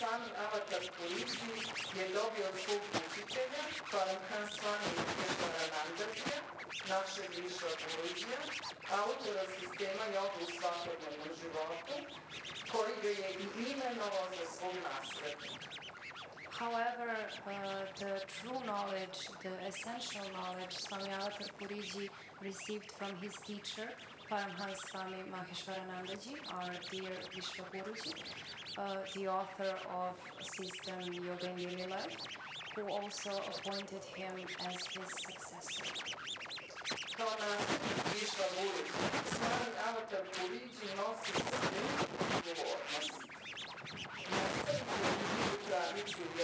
Swami Avatar Puriji je dobio od svog učitelja, Paramhans Swami Maheshwaranandajija, našeg Viša Guruđija, autora sistema joga u svakodnevnom životu, koji ga je i imenovao za svog naslednika. However, the true knowledge, the essential knowledge, Swami Avatar Puriji received from his teacher, Paramhans Swami Maheshwaranandajji, our dear Vishwaguruji, the author of system Yoga in Daily Life, who also appointed him as his successor. Kao naslednik Višvaguruji, Swami Avatar Puriji nosi svu odgovornost. Nastaviti tradiciju